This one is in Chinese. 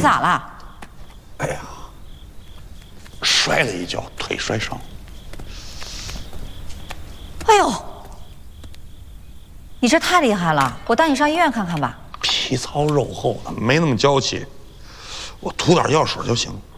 咋了？ 哎呀，摔了一跤，腿摔伤。 哎呦，你这太厉害了！我带你上医院看看吧。 皮糙肉厚的，没那么娇气，我涂点药水就行。